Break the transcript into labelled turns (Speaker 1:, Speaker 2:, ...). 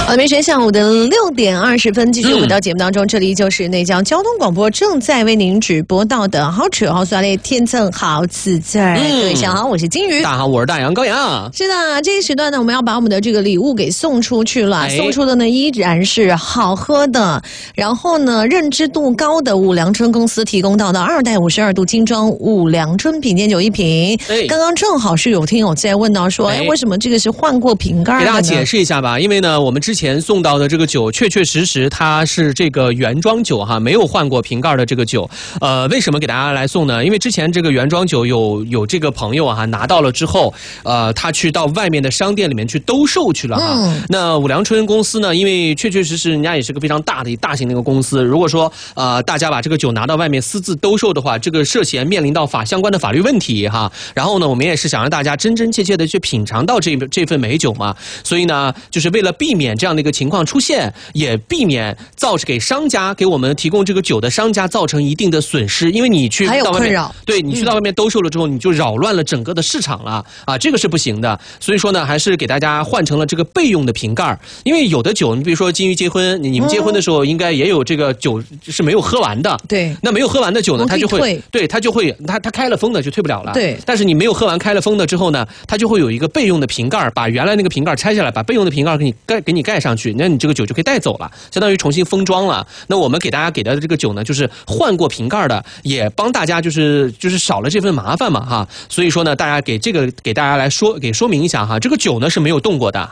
Speaker 1: 每天下午的6:20，继续回到节目当中，这里就是内江交通广播正在为您直播到的好吃好酸辣天赠好自在。各位下午好，我是金鱼。
Speaker 2: 大家好，我是大杨高阳。
Speaker 1: 是的，这一时段呢，我们要把我们的这个礼物给送出去了，送出的呢依然是好喝的，然后呢认知度高的五粮春公司提供到的2代52度精装五粮春品鉴酒1瓶。刚刚正好是有听友在问到说，为什么这个是换过瓶盖的呢？
Speaker 2: 给大家解释一下吧，因为呢，我们之前送到的这个酒确确实实它是这个原装酒哈，没有换过瓶盖的这个酒。为什么给大家来送呢？因为之前这个原装酒有这个朋友啊拿到了之后，他去到外面的商店里面去兜售去了哈。那五粮春公司呢，因为确确实实人家也是个非常大型的一个公司，如果说大家把这个酒拿到外面私自兜售的话，这个涉嫌面临到相关的法律问题哈。然后呢，我们也是想让大家真真切切的去品尝到这份美酒嘛，所以呢，就是为了避免这样的一个情况出现，也避免给商家给我们提供这个酒的商家造成一定的损失，因为你去到外面，对你去到外面兜售了之后，你就扰乱了整个的市场了啊，这个是不行的。所以说呢，还是给大家换成了这个备用的瓶盖，因为有的酒，你比如说金鱼结婚，你们结婚的时候应该也有这个酒是没有喝完的，对，那没有喝完的酒呢，它开了封的就退不了了，对。但是你没有喝完开了封的之后呢，它就会有一个备用的瓶盖，把原来那个瓶盖拆下来，把备用的瓶盖给你盖上去，那你这个酒就可以带走了，相当于重新封装了。那我们给大家给的这个酒呢，就是换过瓶盖的，也帮大家就是少了这份麻烦嘛哈。所以说呢，大家给大家来说明一下哈，这个酒呢是没有动过的。